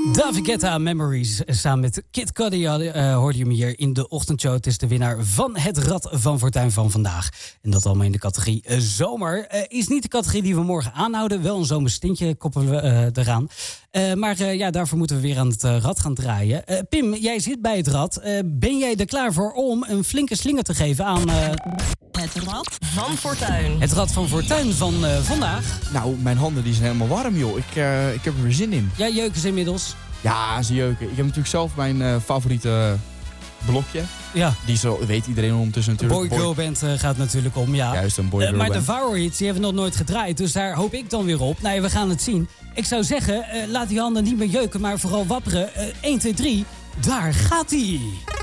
David Guetta, Memories. Samen met Kid Cudi hoorde je hem hier in de ochtendshow. Het is de winnaar van het Rad van Fortuin van vandaag. En dat allemaal in de categorie zomer. Is niet de categorie die we morgen aanhouden. Wel een zomerstintje koppelen we eraan. Maar daarvoor moeten we weer aan het rad gaan draaien. Pim, jij zit bij het rad. Ben jij er klaar voor om een flinke slinger te geven aan... Het Rad van Fortuin. Het Rad van Fortuin van vandaag. Nou, mijn handen die zijn helemaal warm, joh. Ik heb er weer zin in. Jij jeuken ze inmiddels. Ja, ze jeuken. Ik heb natuurlijk zelf mijn favoriete blokje. Ja. Die weet iedereen ondertussen natuurlijk. Boy-girl band gaat natuurlijk om, ja. Juist, een boy-girl maar band. de Favorites, die hebben nog nooit gedraaid. Dus daar hoop ik dan weer op. Nou ja, we gaan het zien. Ik zou zeggen, laat die handen niet meer jeuken, maar vooral wapperen. 1, 2, 3, daar gaat-ie.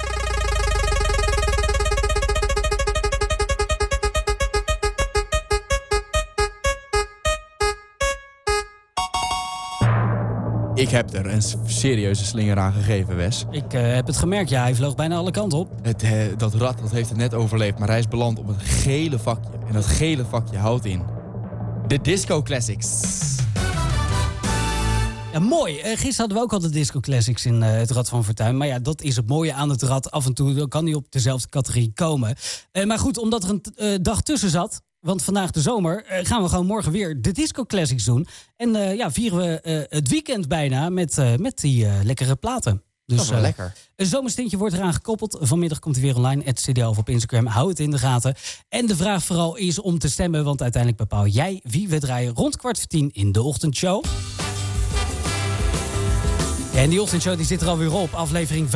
Ik heb er een serieuze slinger aan gegeven, Wes. Ik heb het gemerkt, ja. Hij vloog bijna alle kanten op. Dat rad heeft het net overleefd, maar hij is beland op het gele vakje. En dat gele vakje houdt in de Disco Classics. Ja, mooi. Gisteren hadden we ook al de Disco Classics in het Rad van Fortuin. Maar ja, dat is het mooie aan het rad. Af en toe kan hij op dezelfde categorie komen. Maar goed, omdat er een dag tussen zat... Want vandaag de zomer gaan we gewoon morgen weer de Disco Classics doen. En vieren we het weekend bijna met die lekkere platen. Dus, dat is wel lekker. Een zomerstintje wordt eraan gekoppeld. Vanmiddag komt hij weer online. @cd11 op Instagram. Hou het in de gaten. En de vraag vooral is om te stemmen. Want uiteindelijk bepaal jij wie we draaien rond 9:45 in de ochtendshow. Ja, en die ochtendshow die zit er alweer op. Aflevering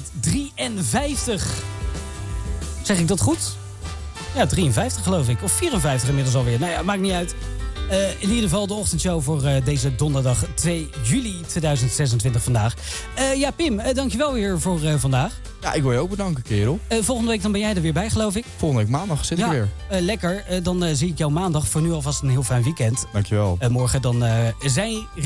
553. Zeg ik dat goed? Ja, 53 geloof ik. Of 54 inmiddels alweer. Nou ja, maakt niet uit. In ieder geval de ochtendshow voor deze donderdag 2 juli 2026 vandaag. Pim, dankjewel weer voor vandaag. Ja, ik wil je ook bedanken, kerel. Volgende week dan ben jij er weer bij, geloof ik. Volgende week maandag zit ik weer. Lekker. Dan zie ik jou maandag. Voor nu alvast een heel fijn weekend. Dankjewel. Morgen dan zijn...